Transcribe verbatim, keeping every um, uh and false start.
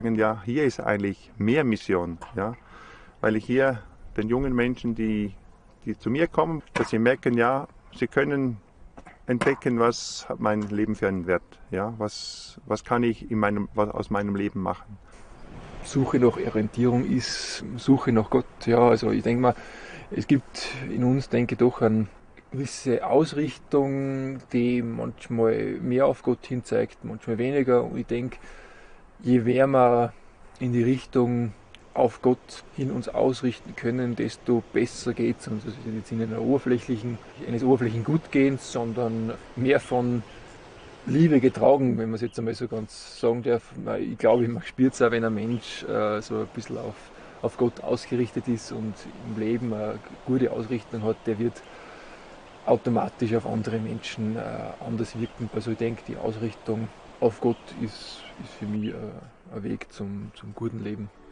Ja, hier ist eigentlich mehr Mission, ja, weil ich hier den jungen Menschen, die, die zu mir kommen, dass sie merken, ja, sie können entdecken, was hat mein Leben für einen Wert, ja, was, was kann ich in meinem, was aus meinem Leben machen. Suche nach Orientierung ist Suche nach Gott. Ja, also ich denke mal, es gibt in uns, denke ich, doch eine gewisse Ausrichtung, die manchmal mehr auf Gott hin zeigt, manchmal weniger. Und ich denke, je mehr wir in die Richtung auf Gott hin uns ausrichten können, desto besser geht es uns. Also jetzt nicht in einer oberflächlichen, eines oberflächlichen Gutgehens, sondern mehr von Liebe getragen, wenn man es jetzt einmal so ganz sagen darf. Ich glaube, man spürt es auch, wenn ein Mensch äh, so ein bisschen auf, auf Gott ausgerichtet ist und im Leben eine gute Ausrichtung hat, der wird automatisch auf andere Menschen äh, anders wirken. Also ich denke, die Ausrichtung auf Gott ist, ist für mich äh, ein Weg zum, zum guten Leben.